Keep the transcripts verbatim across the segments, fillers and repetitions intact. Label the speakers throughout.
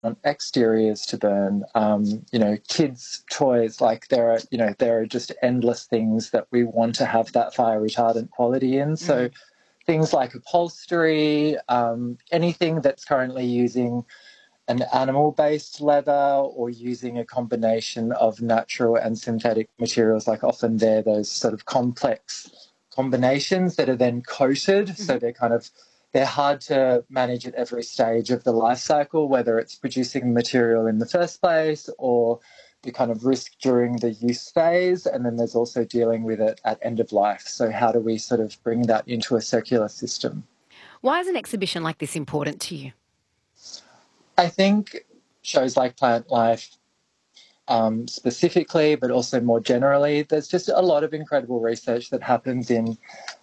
Speaker 1: exteriors to burn, um, you know, kids' toys. Like there are, you know, there are just endless things that we want to have that fire retardant quality in. So
Speaker 2: Mm.
Speaker 1: things like upholstery, um, anything that's currently using an animal-based leather or using a combination of natural and synthetic materials, like often they're those sort of complex combinations that are then coated. Mm-hmm. So they're kind of, they're hard to manage at every stage of the life cycle, whether it's producing the material in the first place or the kind of risk during the use phase. And then there's also dealing with it at end of life. So how do we sort of bring that into a circular system?
Speaker 2: Why is an exhibition like this important to you?
Speaker 1: I think shows like Plant Life um, specifically, but also more generally, there's just a lot of incredible research that happens in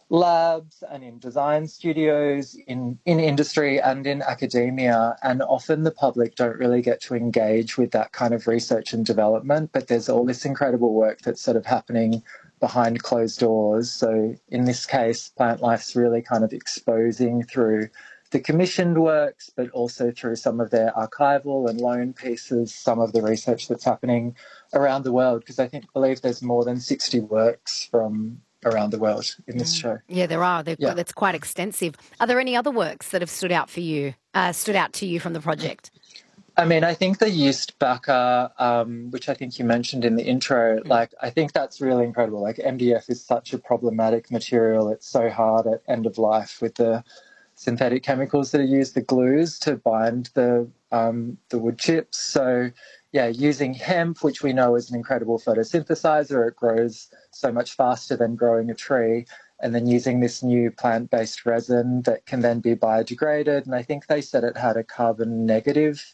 Speaker 1: labs and in design studios, in, in industry and in academia, and often the public don't really get to engage with that kind of research and development, but there's all this incredible work that's sort of happening behind closed doors. So in this case, Plant Life's really kind of exposing through the commissioned works, but also through some of their archival and loan pieces, some of the research that's happening around the world, because I think believe there's more than sixty works from around the world in this
Speaker 2: mm.
Speaker 1: show.
Speaker 2: Yeah, there are.
Speaker 1: Yeah.
Speaker 2: That's quite extensive. Are there any other works that have stood out for you, uh, stood out to you from the project?
Speaker 1: I mean, I think the yeast backer, um, which I think you mentioned in the intro, mm. like, I think that's really incredible. Like, M D F is such a problematic material. It's so hard at end of life with the synthetic chemicals that are used, the glues to bind the um, the wood chips. So, yeah, using hemp, which we know is an incredible photosynthesizer, it grows so much faster than growing a tree, and then using this new plant-based resin that can then be biodegraded. And I think they said it had a carbon negative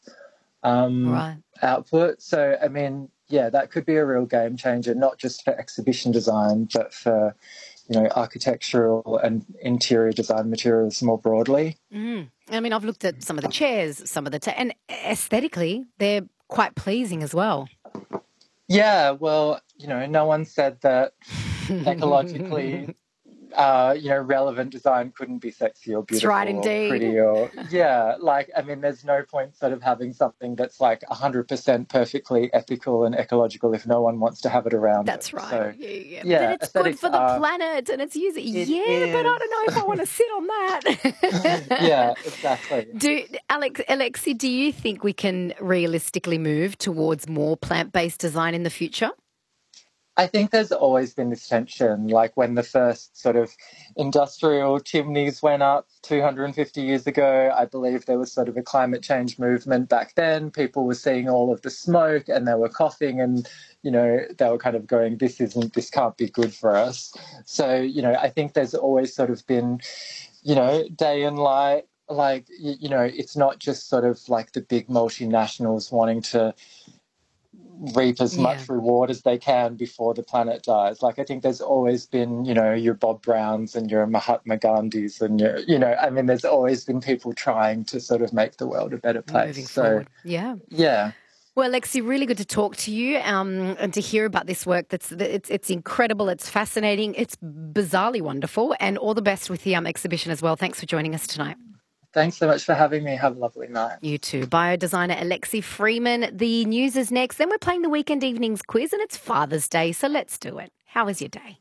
Speaker 1: um,
Speaker 2: right.
Speaker 1: output. So, I mean, yeah, that could be a real game changer, not just for exhibition design, but for, you know, architectural and interior design materials more broadly.
Speaker 2: Mm. I mean, I've looked at some of the chairs, some of the, ta- and aesthetically, they're quite pleasing as well.
Speaker 1: Yeah, well, you know, no one said that ecologically, uh, you know, relevant design couldn't be sexy or beautiful
Speaker 2: right,
Speaker 1: or pretty or, yeah, like, I mean, there's no point sort of having something that's like one hundred percent perfectly ethical and ecological if no one wants to have it around.
Speaker 2: That's
Speaker 1: it.
Speaker 2: right.
Speaker 1: So,
Speaker 2: yeah, yeah.
Speaker 1: yeah,
Speaker 2: but it's good for the are, planet and it's using, yeah,
Speaker 1: is.
Speaker 2: but I don't know if I want to sit on that.
Speaker 1: Yeah, exactly.
Speaker 2: Do, Alex, Alexi, do you think we can realistically move towards more plant-based design in the future?
Speaker 1: I think there's always been this tension, like when the first sort of industrial chimneys went up two hundred fifty years ago, I believe there was sort of a climate change movement back then. People were seeing all of the smoke and they were coughing and, you know, they were kind of going, this isn't, this can't be good for us. So, you know, I think there's always sort of been, you know, day and light, like, you, you know, it's not just sort of like the big multinationals wanting to reap as much
Speaker 2: yeah.
Speaker 1: reward as they can before the planet dies. Like, I think there's always been, you know, your Bob Browns and your Mahatma Gandhis and your, you know, I mean, there's always been people trying to sort of make the world a better place.
Speaker 2: Moving
Speaker 1: so,
Speaker 2: forward. Yeah.
Speaker 1: Yeah.
Speaker 2: Well, Lexi, really good to talk to you um, and to hear about this work. That's it's it's incredible. It's fascinating. It's bizarrely wonderful. And all the best with the um, exhibition as well. Thanks for joining us tonight.
Speaker 1: Thanks so much for having me. Have a lovely night.
Speaker 2: You too. Biodesigner Alexi Freeman. The news is next. Then we're playing the Weekend Evenings quiz and it's Father's Day, so let's do it. How was your day?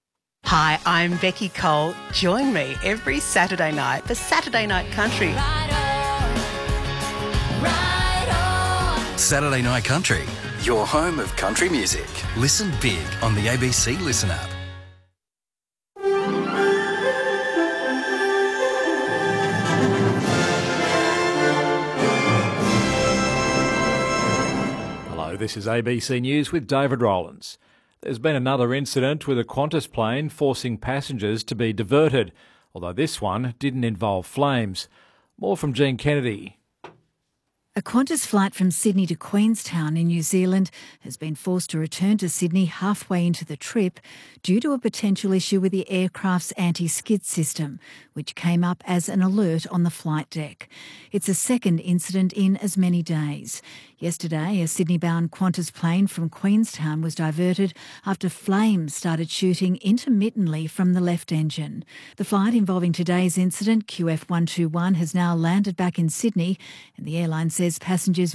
Speaker 3: Hi, I'm Becky Cole. Join me every Saturday night for Saturday Night Country.
Speaker 4: Right on, right on.
Speaker 5: Saturday Night Country, your home of country music. Listen big on the A B C Listen app.
Speaker 6: This is A B C News with David Rowlands. There's been another incident with a Qantas plane forcing passengers to be diverted, although this one didn't involve flames. More from Jean Kennedy.
Speaker 7: A Qantas flight from Sydney to Queenstown in New Zealand has been forced to return to Sydney halfway into the trip due to a potential issue with the aircraft's anti-skid system, which came up as an alert on the flight deck. It's a second incident in as many days. Yesterday, a Sydney-bound Qantas plane from Queenstown was diverted after flames started shooting intermittently from the left engine. The flight involving today's incident, Q F one two one, has now landed back in Sydney, and the airline says passengers